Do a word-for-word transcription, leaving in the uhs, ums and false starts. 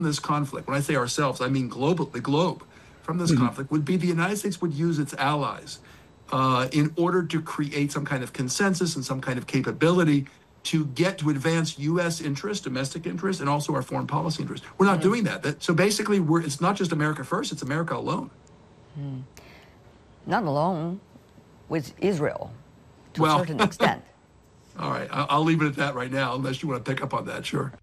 this conflict, when I say ourselves, I mean global, the globe, from this Mm-hmm. conflict would be the United States would use its allies uh, in order to create some kind of consensus and some kind of capability to get to advance U S interests, domestic interests, and also our foreign policy interests. We're not doing that. that. So basically, we're, it's not just America first, it's America alone. Mm. Not alone, with Israel, to Well, a certain extent. All right, I'll leave it at that right now, unless you want to pick up on that, sure.